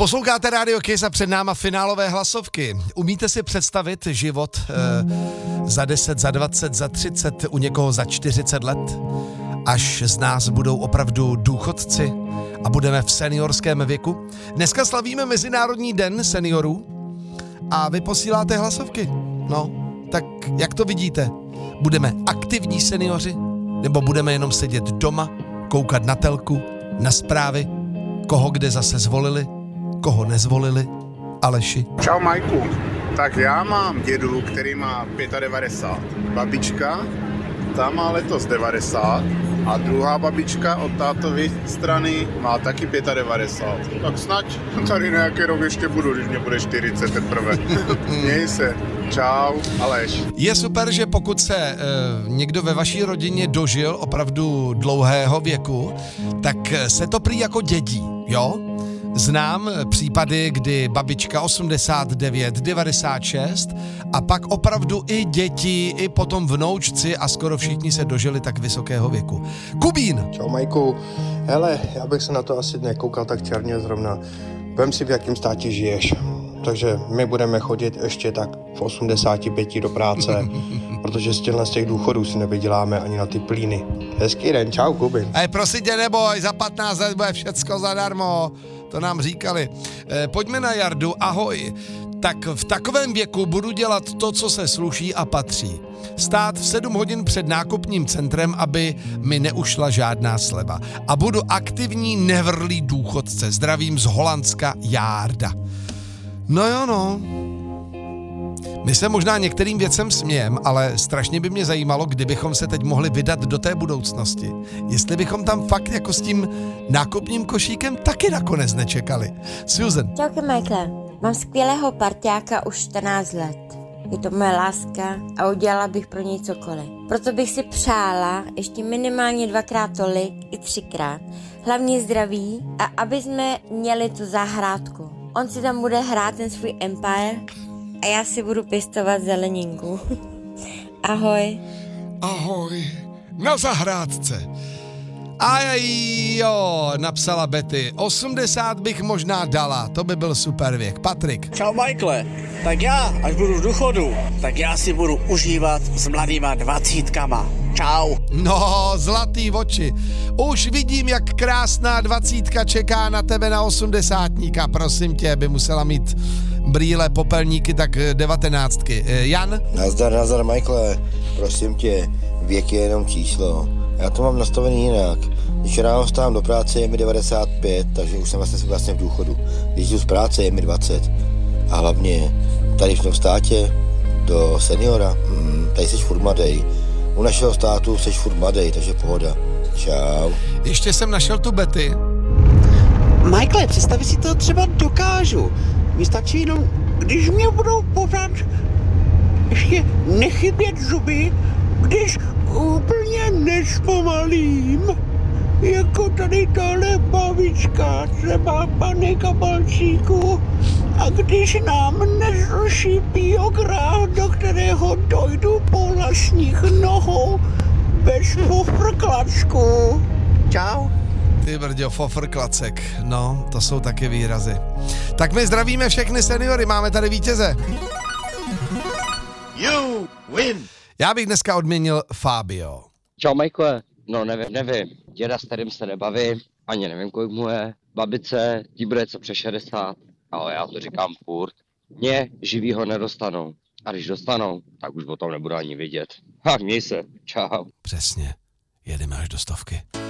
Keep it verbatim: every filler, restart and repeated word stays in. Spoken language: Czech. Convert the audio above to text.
Posloucháte Radio Kiss a před náma finálové hlasovky. Umíte si představit život eh, za deset, za dvacet, za třicet, u někoho za čtyřicet let? Až z nás budou opravdu důchodci a budeme v seniorském věku? Dneska slavíme Mezinárodní den seniorů a vy posíláte hlasovky. No, tak jak to vidíte? Budeme aktivní seniori? Nebo budeme jenom sedět doma, koukat na telku, na zprávy, koho kde zase zvolili, koho nezvolili? Aleši. Čau Majku, tak já mám dědu, který má devadesát pět, babička, ta má letos devadesát a druhá babička od tátovy strany má taky devadesát pět. Tak snad tady nějaký rok ještě budu, když mě bude čtyřicet teprve. Měj se. Čau, Aleš. Je super, že pokud se e, někdo ve vaší rodině dožil opravdu dlouhého věku, tak se to prý jako dědí, jo? Znám případy, kdy babička osmdesát devět, devadesát šest a pak opravdu i děti, i potom vnoučci a skoro všichni se dožili tak vysokého věku. Kubín. Čau Majku, hele, já bych se na to asi nekoukal tak černě zrovna. Vem si, v jakém státě žiješ. Takže my budeme chodit ještě tak v osmdesáti pěti do práce, protože z těchto z těch důchodů si nevyděláme ani na ty plíny. Hezký den, čau Kubin. Ej, prosím tě, neboj, za patnáct let bude všecko zadarmo, to nám říkali. E, pojďme na Jardu, ahoj. Tak v takovém věku budu dělat to, co se sluší a patří. Stát v sedm hodin před nákupním centrem, aby mi neušla žádná sleva. A budu aktivní nevrlý důchodce. Zdravím z Holandska, Jarda. No jo, no. My se možná některým věcem smějem, ale strašně by mě zajímalo, kdybychom se teď mohli vydat do té budoucnosti. Jestli bychom tam fakt jako s tím nákupním košíkem taky nakonec nečekali. Susan. Čauky, Michael. Mám skvělého parťáka už čtrnáct let. Je to moje láska a udělala bych pro něj cokoliv. Proto bych si přála ještě minimálně dvakrát tolik i třikrát. Hlavně zdraví a aby jsme měli tu zahrádku. On si tam bude hrát ten svůj empire a já si budu pěstovat zeleninku. Ahoj. Ahoj. Na zahrádce. A jo, napsala Betty. osmdesát bych možná dala, to by byl super věk. Patrik. Čau Michaele, tak já, až budu v důchodu, tak já si budu užívat s mladýma dvacítkama. Čau. No, zlatý oči. Už vidím, jak krásná dvacítka čeká na tebe na osmdesátníka. Prosím tě, by musela mít brýle, popelníky, tak devatenáctky. Jan? Nazdar, nazdar, Michaele. Prosím tě, věk je jenom číslo. Já to mám nastavený jinak. Když ráno vstávám do práce, je mi devadesát pět, takže už jsem vlastně, vlastně v důchodu. Když jdu z práce, je mi dvacet. A hlavně, tady v tom státě, do seniora, mm, tady jsi furt mladej. U našeho státu jsi furt mladej, takže pohoda. Čau. Ještě jsem našel tu Betty. Michaele, představit si to třeba dokážu. Mně stačí jenom, když mě budou pořád ještě nechybět zuby, když úplně nespomalím, jako tady tahle babička, třeba pane Kabalčíku, a když nám nezruší biograf, do kterého dojdu po vlastních nohou bez pofrklačku. Čau. Ty brďo, fofrklacek, no, to jsou taky výrazy. Tak my zdravíme všechny seniory, máme tady vítěze. You win. Já bych dneska odměnil Fabio. Čau Michaele, no nevím, nevím, děda s kterým se nebavím, ani nevím kolik mu je, babice, tí bude co přes šedesát, ale já to říkám furt, mě živýho nedostanou, a když dostanou, tak už o tom nebudu ani vidět. Ha, měj se, čau. Přesně, jedeme až do stovky.